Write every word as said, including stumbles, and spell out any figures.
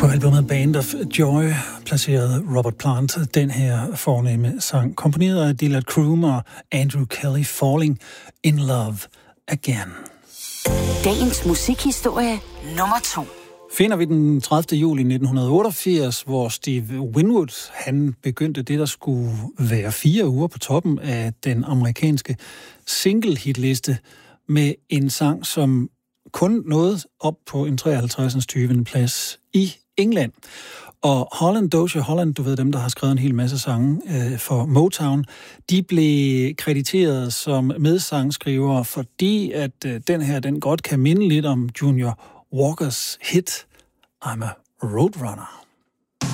På albumet Band of Joy placerede Robert Plant den her fornemme sang, komponeret af Dillard Kroom og Andrew Kelly, Falling in Love Again. Dagens musikhistorie nummer to. Finder vi den tredivte juli nitten otteogfirs, hvor Steve Winwood, han begyndte det, der skulle være fire uger på toppen af den amerikanske single-hitliste med en sang, som kun nåede op på en treoghalvtreds tyvende plads i England. Og Holland, Dozier Holland, du ved dem, der har skrevet en hel masse sange øh, for Motown, de blev krediteret som medsangskriver, fordi at øh, den her, den godt kan minde lidt om Junior Walkers hit I'm a Roadrunner.